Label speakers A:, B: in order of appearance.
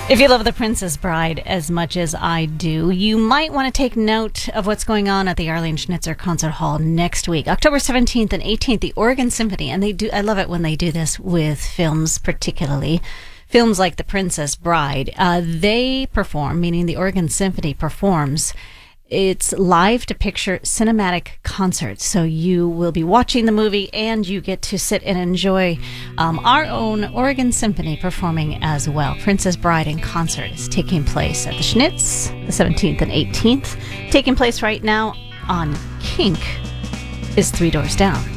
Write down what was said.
A: If you love The Princess Bride as much as I do, you might want to take note of what's going on at the Arlene Schnitzer Concert Hall next week, October 17th and 18th, the Oregon Symphony. And I love it when they do this with films, particularly films like The Princess Bride. They perform, meaning the Oregon Symphony performs. It's live to picture cinematic concerts. So you will be watching the movie and you get to sit and enjoy our own Oregon Symphony performing as well. Princess Bride in concert is taking place at the Schnitz, the 17th and 18th. Taking place right now on Kink is 3 Doors Down.